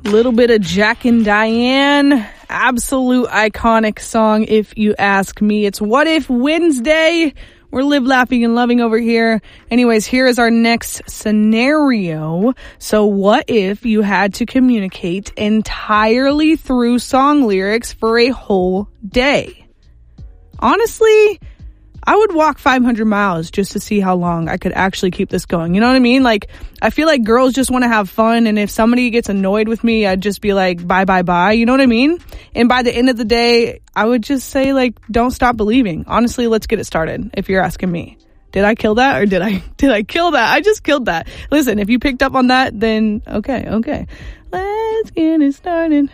Little bit of Jack and Diane. Absolute iconic song, if you ask me. It's What If Wednesday. We're live, laughing, and loving over here. Anyways, here is our next scenario. So what if you had to communicate entirely through song lyrics for a whole day? Honestly, I would walk 500 miles just to see how long I could actually keep this going. You know what I mean? Like, I feel like girls just want to have fun, and if somebody gets annoyed with me, I'd just be like, bye, bye, bye. You know what I mean? And by the end of the day, I would just say, like, don't stop believing. Honestly, let's get it started, if you're asking me. Did I kill that, or did I kill that? I just killed that. Listen, if you picked up on that, then okay. Let's get it started.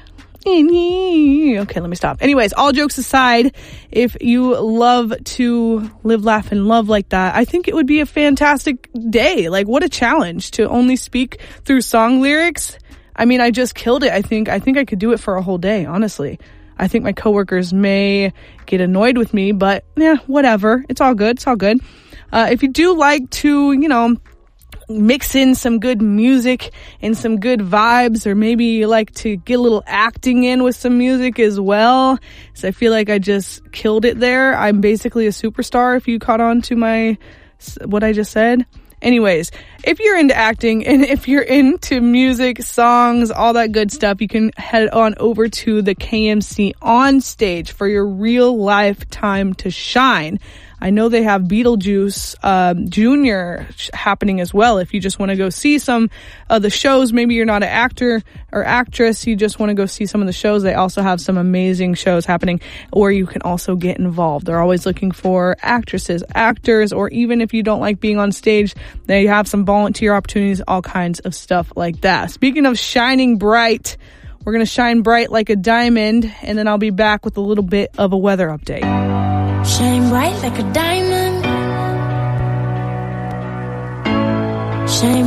Okay, let me stop. Anyways, all jokes aside, if you love to live, laugh, and love like that, I think it would be a fantastic day. Like, what a challenge to only speak through song lyrics. I mean, I just killed it. I think I could do it for a whole day, honestly. I think my coworkers may get annoyed with me, but yeah, whatever. It's all good. If you do like to, mix in some good music and some good vibes, or maybe you like to get a little acting in with some music as well, so I feel like I just killed it there. I'm basically a superstar, if you caught on to what I just said. Anyways, if you're into acting and if you're into music, songs, all that good stuff, you can head on over to the KMC On Stage for your real life time to shine. I know they have Beetlejuice Junior happening as well. If you just want to go see some of the shows, maybe you're not an actor or actress, you just want to go see some of the shows, they also have some amazing shows happening, or you can also get involved. They're always looking for actresses, actors, or even if you don't like being on stage, they have some volunteer opportunities, all kinds of stuff like that. Speaking of shining bright, we're going to shine bright like a diamond, and then I'll be back with a little bit of a weather update. Shine bright like a diamond. Shine